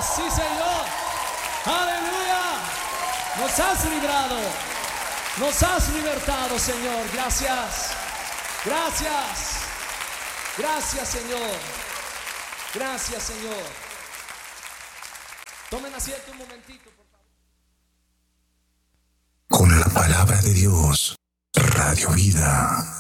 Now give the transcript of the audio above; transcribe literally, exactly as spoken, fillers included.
Sí, Señor. Aleluya. Nos has librado. Nos has libertado, Señor. Gracias. Gracias. Gracias, Señor. Gracias, Señor. Tomen asiento un momentito, por favor. Con la palabra de Dios, Radio Vida.